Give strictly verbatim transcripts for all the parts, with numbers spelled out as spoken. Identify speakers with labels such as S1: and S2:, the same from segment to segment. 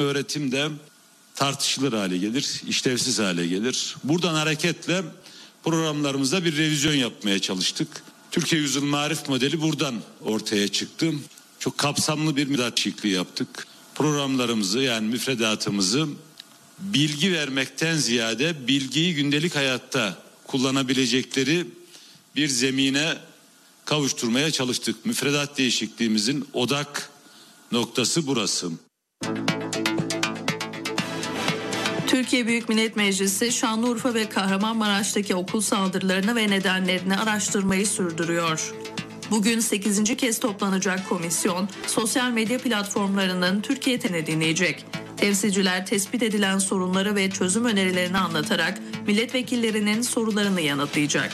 S1: öğretim de tartışılır hale gelir, işlevsiz hale gelir. Buradan hareketle programlarımızda bir revizyon yapmaya çalıştık. Türkiye Yüzyıl Marif modeli buradan ortaya çıktı. Çok kapsamlı bir müfredat değişikliği yaptık. Programlarımızı yani müfredatımızı bilgi vermekten ziyade bilgiyi gündelik hayatta kullanabilecekleri bir zemine kavuşturmaya çalıştık. Müfredat değişikliğimizin odak noktası burası.
S2: Türkiye Büyük Millet Meclisi Şanlıurfa ve Kahramanmaraş'taki okul saldırılarını ve nedenlerini araştırmayı sürdürüyor. Bugün sekizinci kez toplanacak komisyon sosyal medya platformlarının Türkiye tenini dinleyecek. Temsilciler tespit edilen sorunları ve çözüm önerilerini anlatarak milletvekillerinin sorularını yanıtlayacak.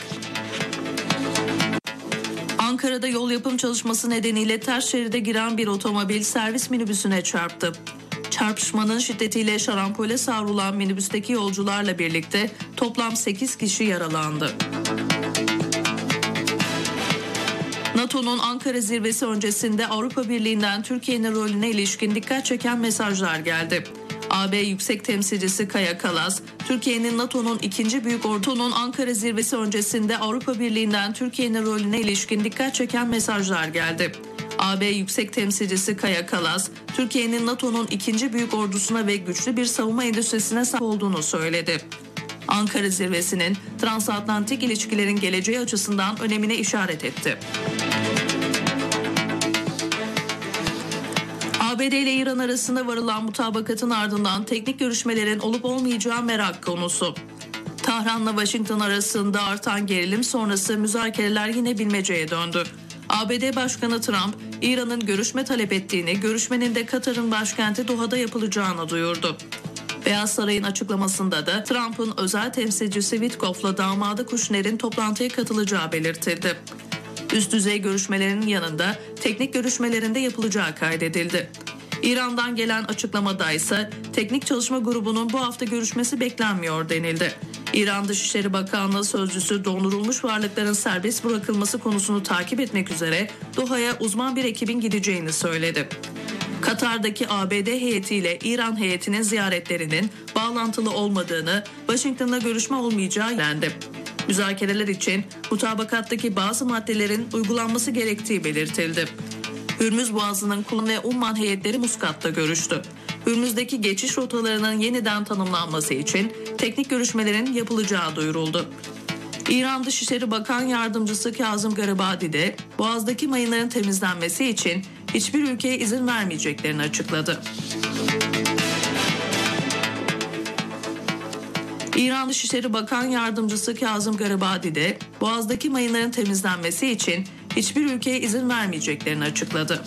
S2: Ankara'da yol yapım çalışması nedeniyle ters şeride giren bir otomobil servis minibüsüne çarptı. Çarpışmanın şiddetiyle şarampole savrulan minibüsteki yolcularla birlikte toplam sekiz kişi yaralandı. NATO'nun Ankara zirvesi öncesinde Avrupa Birliği'nden Türkiye'nin rolüne ilişkin dikkat çeken mesajlar geldi. A B Yüksek Temsilcisi Kaja Kallas, Türkiye'nin NATO'nun ikinci büyük ordunun Ankara zirvesi öncesinde Avrupa Birliği'nden Türkiye'nin rolüne ilişkin dikkat çeken mesajlar geldi. A B Yüksek Temsilcisi Kaja Kallas, Türkiye'nin NATO'nun ikinci büyük ordusuna ve güçlü bir savunma endüstrisine sahip olduğunu söyledi. Ankara zirvesinin transatlantik ilişkilerin geleceği açısından önemine işaret etti. A B D ile İran arasında varılan mutabakatın ardından teknik görüşmelerin olup olmayacağı merak konusu. Tahran'la Washington arasında artan gerilim sonrası müzakereler yine bilmeceye döndü. A B D Başkanı Trump, İran'ın görüşme talep ettiğini, görüşmenin de Katar'ın başkenti Doha'da yapılacağını duyurdu. Beyaz Saray'ın açıklamasında da Trump'ın özel temsilcisi Witkoff'la damadı Kushner'in toplantıya katılacağı belirtildi. Üst düzey görüşmelerin yanında teknik görüşmelerinde yapılacağı kaydedildi. İran'dan gelen açıklamada ise teknik çalışma grubunun bu hafta görüşmesi beklenmiyor denildi. İran Dışişleri Bakanlığı sözcüsü dondurulmuş varlıkların serbest bırakılması konusunu takip etmek üzere Doha'ya uzman bir ekibin gideceğini söyledi. Katar'daki A B D heyetiyle İran heyetinin ziyaretlerinin bağlantılı olmadığını, Washington'la görüşme olmayacağı söylendi. Müzakereler için mutabakattaki bazı maddelerin uygulanması gerektiği belirtildi. Hürmüz Boğazı'nın Kulun ve Umman heyetleri Muskat'ta görüştü. Hürmüz'deki geçiş rotalarının yeniden tanımlanması için teknik görüşmelerin yapılacağı duyuruldu. İran Dışişleri Bakan Yardımcısı Kazım Garibadi de Boğaz'daki mayınların temizlenmesi için hiçbir ülkeye izin vermeyeceklerini açıkladı. İran Dışişleri Bakan Yardımcısı Kazım Garibadi de Boğaz'daki mayınların temizlenmesi için hiçbir ülkeye izin vermeyeceklerini açıkladı.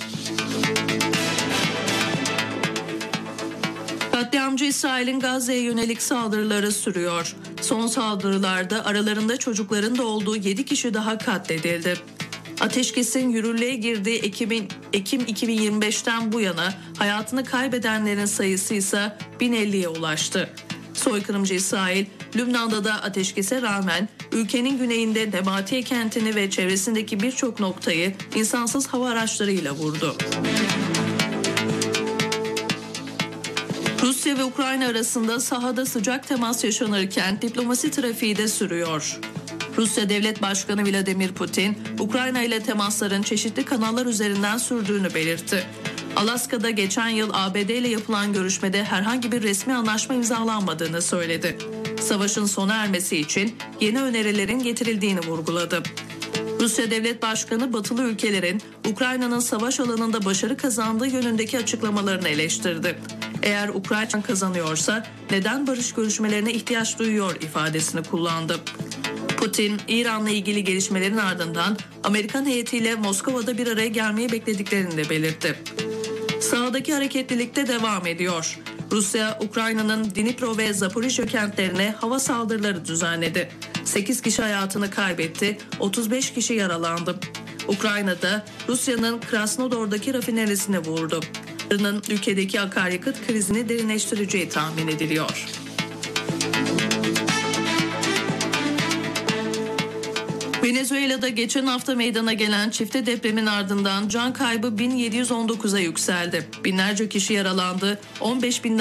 S2: Katliamcı İsrail'in Gazze'ye yönelik saldırıları sürüyor. Son saldırılarda aralarında çocukların da olduğu yedi kişi daha katledildi. Ateşkesin yürürlüğe girdiği Ekim, Ekim iki bin yirmi beşten bu yana hayatını kaybedenlerin sayısı ise bin elliye ulaştı. Soykırımcı İsrail, Lübnan'da da ateşkese rağmen ülkenin güneyinde Nebatiye kentini ve çevresindeki birçok noktayı insansız hava araçlarıyla vurdu. Rusya ve Ukrayna arasında sahada sıcak temas yaşanırken diplomasi trafiği de sürüyor. Rusya Devlet Başkanı Vladimir Putin, Ukrayna ile temasların çeşitli kanallar üzerinden sürdüğünü belirtti. Alaska'da geçen yıl A B D ile yapılan görüşmede herhangi bir resmi anlaşma imzalanmadığını söyledi. Savaşın sona ermesi için yeni önerilerin getirildiğini vurguladı. Rusya Devlet Başkanı batılı ülkelerin Ukrayna'nın savaş alanında başarı kazandığı yönündeki açıklamalarını eleştirdi. Eğer Ukrayna kazanıyorsa neden barış görüşmelerine ihtiyaç duyuyor ifadesini kullandı. Putin, İran'la ilgili gelişmelerin ardından Amerikan heyetiyle Moskova'da bir araya gelmeyi beklediklerini de belirtti. Sahadaki hareketlilik de devam ediyor. Rusya, Ukrayna'nın Dnipro ve Zaporijya kentlerine hava saldırıları düzenledi. sekiz kişi hayatını kaybetti, otuz beş kişi yaralandı. Ukrayna'da Rusya'nın Krasnodar'daki rafinerisine vurdu. Ülkedeki akaryakıt krizini derinleştireceği tahmin ediliyor. Venezuela'da geçen hafta meydana gelen çifte depremin ardından can kaybı bin yedi yüz on dokuza yükseldi. Binlerce kişi yaralandı, on beş bin